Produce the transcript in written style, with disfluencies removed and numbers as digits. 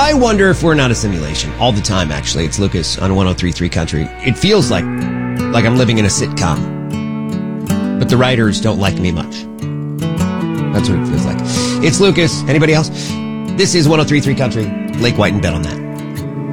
I wonder if we're not a simulation all the time, actually. It's Lucas on 103.3 Country. It feels like I'm living in a sitcom, but the writers don't like me much. That's what it feels like. It's Lucas. Anybody else? This is 103.3 Country. Lake White and Bet on that.